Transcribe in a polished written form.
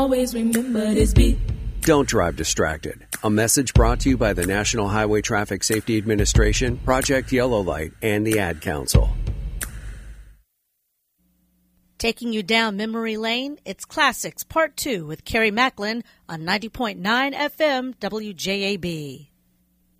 Always remember this beat. Don't drive distracted. A message brought to you by the National Highway Traffic Safety Administration, Project Yellow Light, and the Ad Council. Taking you down memory lane, it's Classics Part 2 with Carrie Macklin on 90.9 FM WJAB.